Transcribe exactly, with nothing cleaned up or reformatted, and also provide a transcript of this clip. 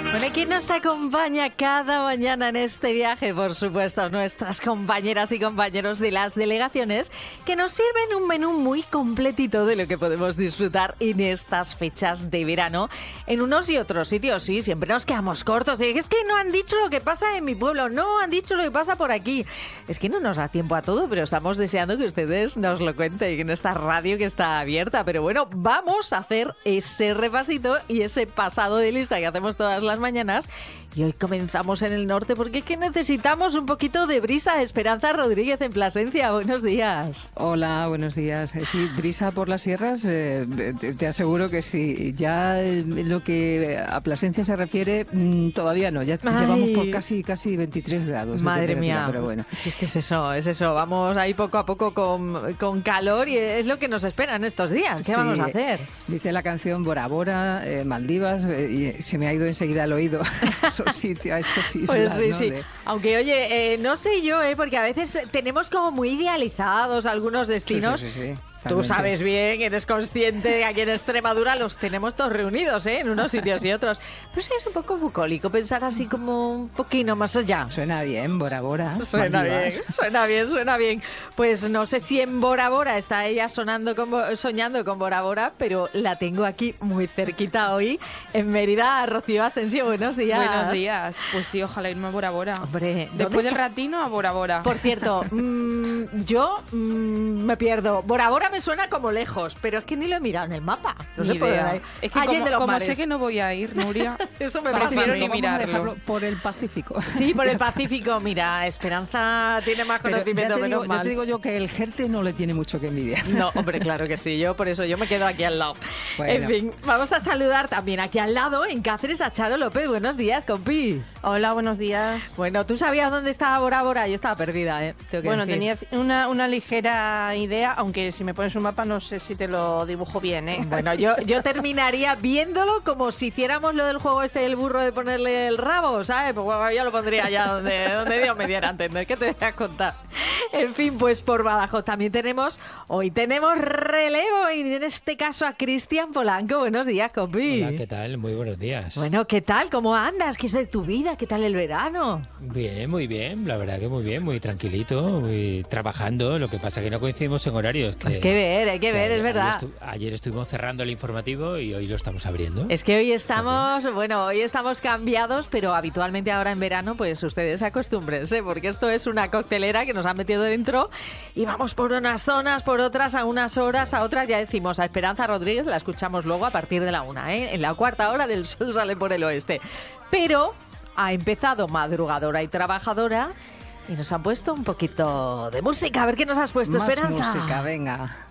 Bueno, ¿quién nos acompaña cada mañana en este viaje? Por supuesto, nuestras compañeras y compañeros de las delegaciones que nos sirven un menú muy completito de lo que podemos disfrutar en estas fechas de verano en unos y otros sitios. Sí, siempre nos quedamos cortos. Es que no han dicho lo que pasa en mi pueblo, no han dicho lo que pasa por aquí. Es que no nos da tiempo a todo, pero estamos deseando que ustedes nos lo cuenten en esta radio que está abierta. Pero bueno, vamos a hacer ese repasito y ese pasado de lista que hacemos todas las mañanas. Y hoy comenzamos en el norte porque es que necesitamos un poquito de brisa. Esperanza Rodríguez en Plasencia, buenos días. Hola, buenos días. Sí, brisa por las sierras, eh, te aseguro que sí. Ya en lo que a Plasencia se refiere, mmm, todavía no. Ya Ay. llevamos por casi casi veintitrés grados. Madre mía, pero bueno. Si es que es eso, es eso. Vamos ahí poco a poco con, con calor y es lo que nos espera en estos días. ¿Qué sí, vamos a hacer? Dice la canción Bora Bora, eh, Maldivas, eh, y se me ha ido enseguida al oído. Sitio, a esas islas, pues sí, ¿no? sí. De... Aunque, oye, eh, no sé yo, eh, porque a veces tenemos como muy idealizados algunos destinos. Sí, sí, sí, sí. Tú sabes bien, eres consciente de que aquí en Extremadura los tenemos todos reunidos, ¿eh? En unos sitios y otros. Pero sí es un poco bucólico pensar así como un poquito más allá. Suena bien, Bora Bora. Suena Maldivas. bien, suena bien, suena bien. Pues no sé si en Bora Bora está ella sonando con, soñando con Bora Bora, pero la tengo aquí muy cerquita hoy, en Mérida. Rocío Asensio, buenos días. Buenos días. Pues sí, ojalá irme a Bora Bora. Hombre, después del ratino a Bora Bora. Por cierto, mmm, yo mmm, me pierdo. Bora Bora me suena como lejos, pero es que ni lo he mirado en el mapa. No ni se puede idea. Ir. Es que Ayer como, de los como mares. sé que no voy a ir, Nuria, eso me prefiero ni mirarlo. Por el Pacífico. Sí, por el Pacífico. Mira, Esperanza tiene más conocimiento, ya menos digo, mal. Ya te digo yo que el Jerte no le tiene mucho que envidiar. No, hombre, claro que sí. Yo por eso yo me quedo aquí al lado. Bueno. En fin, vamos a saludar también aquí al lado, en Cáceres, a Charo López. Buenos días, compi. Hola, buenos días. Bueno, ¿tú sabías dónde estaba Bora Bora? Yo estaba perdida, ¿eh? Tengo que bueno, decir. tenía una, una ligera idea, aunque si me pones un mapa no sé si te lo dibujo bien, ¿eh? Bueno, yo, yo terminaría viéndolo como si hiciéramos lo del juego este del burro de ponerle el rabo, ¿sabes? Pues bueno, yo lo pondría allá donde, donde Dios me diera a entender. ¿Qué te voy a contar? En fin, pues por Badajoz también tenemos, hoy tenemos relevo y en este caso a Cristian Polanco. Buenos días, compi. Hola, ¿qué tal? Muy buenos días. Bueno, ¿qué tal? ¿Cómo andas? ¿Qué es de tu vida? ¿Qué tal el verano? Bien, muy bien, la verdad que muy bien, muy tranquilito, muy trabajando. Lo que pasa es que no coincidimos en horarios. Que, hay que ver, hay que, que ver, ayer, es verdad. Ayer, estu ayer estuvimos cerrando el informativo y hoy lo estamos abriendo. Es que hoy estamos, ¿también? Bueno, hoy estamos cambiados, pero habitualmente ahora en verano, pues ustedes acostúmbrense, porque esto es una coctelera que nos han metido dentro y vamos por unas zonas, por otras, a unas horas, a otras. Ya decimos, a Esperanza Rodríguez la escuchamos luego a partir de la una, ¿eh? En la cuarta hora del sol sale por el oeste. Pero ha empezado madrugadora y trabajadora y nos han puesto un poquito de música. A ver qué nos has puesto, Más Esperanza. música, venga.